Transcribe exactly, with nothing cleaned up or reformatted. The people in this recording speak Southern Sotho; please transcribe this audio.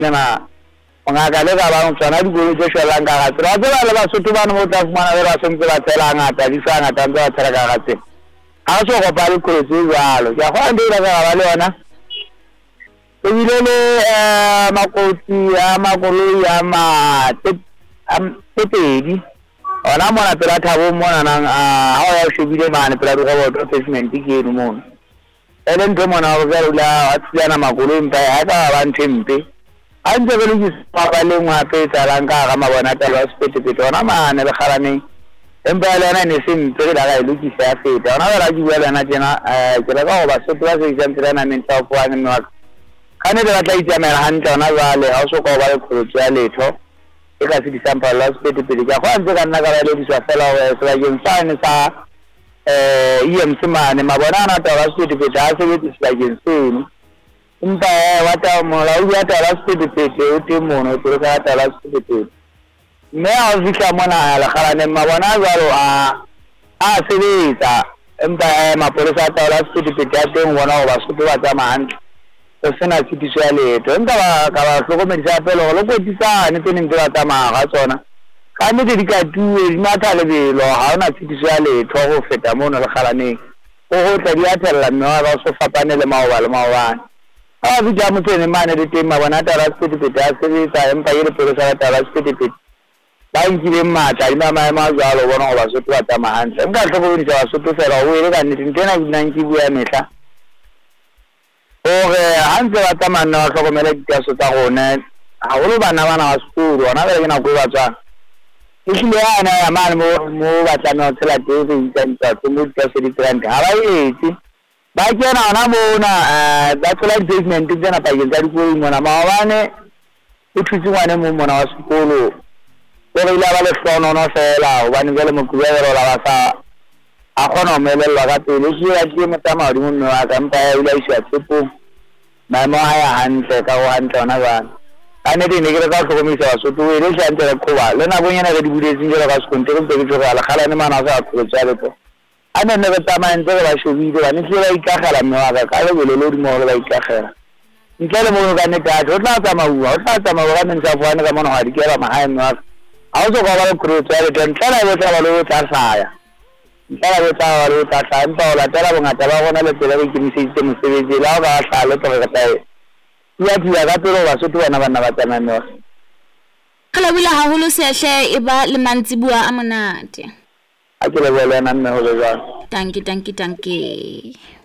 na ngaka le ka ba tsana di go tse shela nga ga tsela ba le ba sotho ba no tsa fumana le ba sentse ba tsela ngata di sa ngata ba tsela ka ga tse a so go pa le go tse jalo ya go ndira ga ba le ona e bile le makoti a makolo ya ma te pedi ona mona pela thabo mona nang a ha ya shebile mane pela go ba attachment ke no mo ele ntho mona o ga ula a tsana makolo mpa ha ka ba ntempe a ntse be le go ba le ngwa pe tsala nka ga mabona tala spete pe ona mane le khalane empa le na ne sim pe la ga lu ki sa feta ona ba ji bua lana tena ke la ga ba so tla se jantsela na menta o kwa ne wa kane de batla itsamela hantle ona jale ha o so ka ba le khotso ya letho e ka se di sample la spete pe ka go ntse ka nna ka ba le di swa fela o se la yen sa ne sa eh yem simane mabona na tala spete pe da se di swa yen seno empa wata mola o ya tala spete pe o te mono o ka tala spete pe me a zika mona la khalane mabona jalo a a sebetsa empa mapolisa tala spete pe ya teng bona o ba sotho ba tsa mahantla o sena tshitiso ya letho nka ba ka ba hlokomedisa pele go go tsitsane tse neng di batla maga tsona ka mme di ka tuwe di matha lebelo ha ona tshitiso ya letho go feta mono le khalaneng o go tla di atella mme wa ba so fapane le maoba le maobane a di ja motsene mane di tema bona tala spete pe ya sebetsa empa ile pele sa tala spete pe ba nkile matha ina ma ma jalo bona go ba so twa tsa mahantla nka hlokomedisa ba so tofela o ile ka nnete ntena di nang ke bua mehla ore hantle ba tsamana wa hlokomela ditaso tsa gone ha go bana bana ba sekolo ona ba ke na go ba tsana e tlile yana ya mane mo mo ba tsana o tsela tse tse ntsa tse mo ditaso di trend ha ba etse ba kena ona bona ba tsela statement tsena pa ke tsa dikolo mona maobane e thutse ngwane mo mona wa sekolo go ile ba le hlono no fela o bane jale mo kuwelo la ba sa a kgona o melella ka pele ke ya ke motsamao di mo wa ka mpa ya ile isa tsepo ba mo ya hantle ka go hantle ona bana ka ne di ne ke ka hlokomisa so to ile sa ntse go ba le na bonyana re di budetse jela ka sekonte re tse ga la khala ne mana sa go tsa le to ana ne ba tsamaya ntse ba shobile ba ne ke ba ikagela mme wa ka ka le le di mo ba ikagela ntle le mo ka ne ka o tla tsamaya o tla tsamaya ga ntse a bua ka mona ga di ke ba mahae mme wa a o so ga ba go tsa le tla la bo tla ba lo tsa saya ntlha ba tla ba tla tla ntse o la tla bongata ba gona le pele ba ikemisitse mosebetsi la ba hlale to ka tae ya dia ka tlo ba sotho bana bana ba tsamana khala bila haholo sehle e ba le mantsibua a monate a ke le bolela nna ho le jang tanki tanki tanki